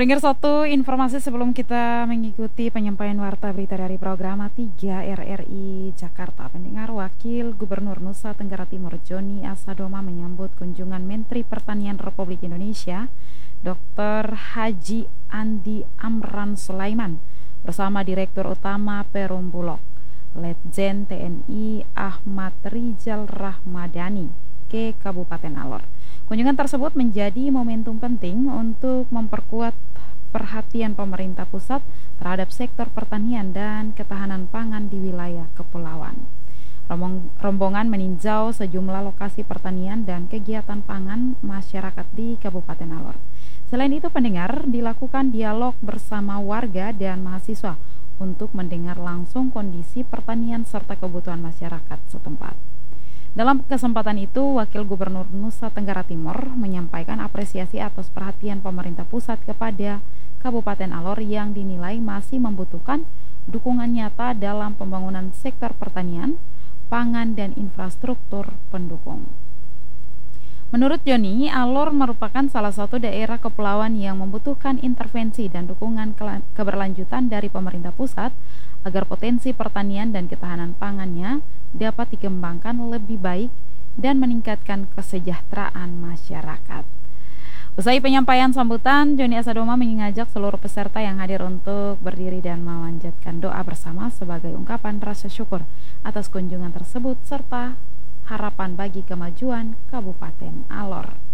Pendengar satu informasi sebelum kita mengikuti penyampaian warta berita dari program 3 RRI Jakarta. Pendengar, Wakil Gubernur Nusa Tenggara Timur Joni Asadoma menyambut kunjungan Menteri Pertanian Republik Indonesia Dr. Haji Andi Amran Sulaiman bersama Direktur Utama Perum Bulog Letjen TNI Ahmad Rijal Rahmadani ke Kabupaten Alor. Kunjungan tersebut menjadi momentum penting untuk memperkuat perhatian pemerintah pusat terhadap sektor pertanian dan ketahanan pangan di wilayah kepulauan. Rombongan meninjau sejumlah lokasi pertanian dan kegiatan pangan masyarakat di Kabupaten Alor. Selain itu, pendengar, dilakukan dialog bersama warga dan mahasiswa untuk mendengar langsung kondisi pertanian serta kebutuhan masyarakat setempat. Dalam kesempatan itu, Wakil Gubernur Nusa Tenggara Timur menyampaikan apresiasi atas perhatian pemerintah pusat kepada Kabupaten Alor yang dinilai masih membutuhkan dukungan nyata dalam pembangunan sektor pertanian, pangan, dan infrastruktur pendukung. Menurut Joni, Alor merupakan salah satu daerah kepulauan yang membutuhkan intervensi dan dukungan keberlanjutan dari pemerintah pusat agar potensi pertanian dan ketahanan pangannya dapat dikembangkan lebih baik dan meningkatkan kesejahteraan masyarakat. Usai penyampaian sambutan, Joni Asadoma mengajak seluruh peserta yang hadir untuk berdiri dan memanjatkan doa bersama sebagai ungkapan rasa syukur atas kunjungan tersebut serta harapan bagi kemajuan Kabupaten Alor.